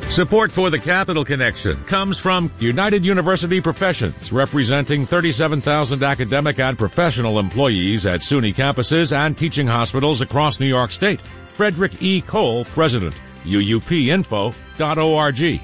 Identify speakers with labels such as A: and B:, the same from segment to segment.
A: Support for the Capital Connection comes from United University Professions, representing 37,000 academic and professional employees at SUNY campuses and teaching hospitals across New York State. Frederick E. Cole, President, uupinfo.org.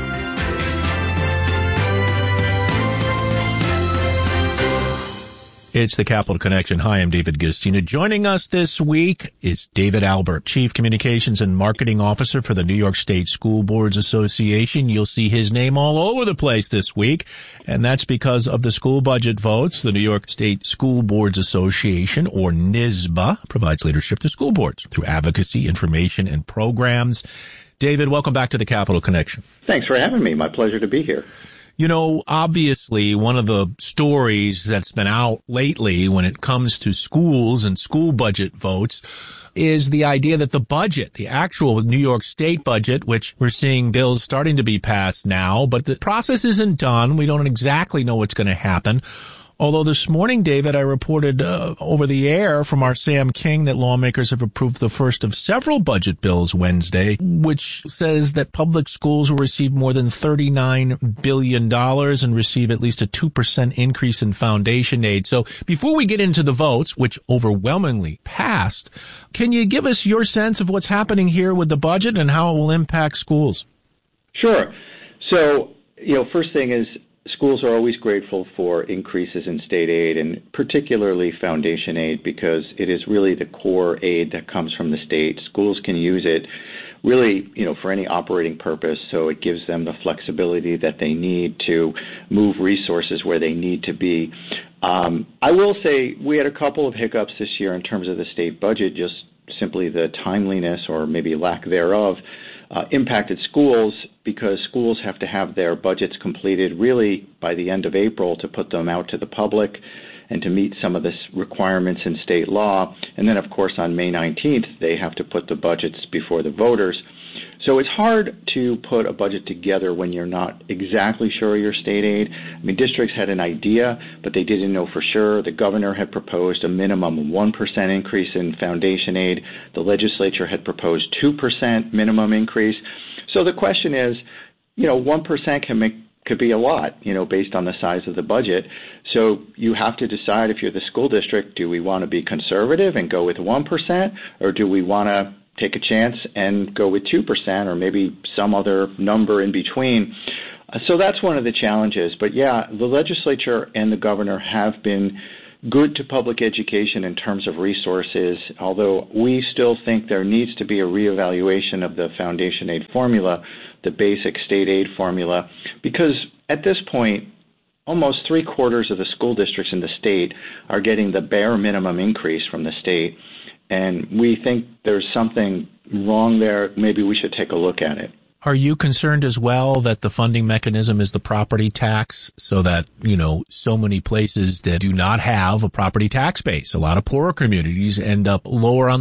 B: It's the Capital Connection. Hi, I'm David Guistina. Joining us this week is David Albert, Chief Communications and Marketing Officer for the New York State School Boards Association. You'll see his name all over the place this week, and that's because of the school budget votes. The New York State School Boards Association, or NYSBA, provides leadership to school boards through advocacy, information, and programs. David, welcome back to the Capital Connection.
C: Thanks for having me. My pleasure to be here.
B: You know, obviously, one of the stories that's been out lately when it comes to schools and school budget votes is the idea that the budget, the actual New York State budget, which we're seeing bills starting to be passed now, but the process isn't done. We don't exactly know what's going to happen. Although this morning, David, I reported over the air from our Sam King that lawmakers have approved the first of several budget bills Wednesday, which says that public schools will receive more than $39 billion and receive at least a 2% increase in foundation aid. So before we get into the votes, which overwhelmingly passed, can you give us your sense of what's happening here with the budget and how it will impact schools?
C: Sure. So, first thing is, schools are always grateful for increases in state aid, and particularly foundation aid, because it is really the core aid that comes from the state. Schools can use it really, for any operating purpose, so it gives them the flexibility that they need to move resources where they need to be. I will say we had a couple of hiccups this year in terms of the state budget, just simply the timeliness or maybe lack thereof impacted schools, because schools have to have their budgets completed really by the end of April to put them out to the public and to meet some of the requirements in state law. And then, of course, on May 19th, they have to put the budgets before the voters. So it's hard to put a budget together when you're not exactly sure of your state aid. I mean, districts had an idea, but they didn't know for sure. The governor had proposed a minimum 1% increase in foundation aid. The legislature had proposed 2% minimum increase. So the question is, 1% could be a lot, based on the size of the budget. So you have to decide, if you're the school district, do we want to be conservative and go with 1%, or do we want to take a chance and go with 2% or maybe some other number in between? So that's one of the challenges. But yeah, the legislature and the governor have been good to public education in terms of resources, although we still think there needs to be a reevaluation of the foundation aid formula, the basic state aid formula, because at this point, almost 3/4 of the school districts in the state are getting the bare minimum increase from the state. And we think there's something wrong there. Maybe we should take a look at it.
B: Are you concerned as well that the funding mechanism is the property tax, so that, so many places that do not have a property tax base, a lot of poorer communities, end up lower on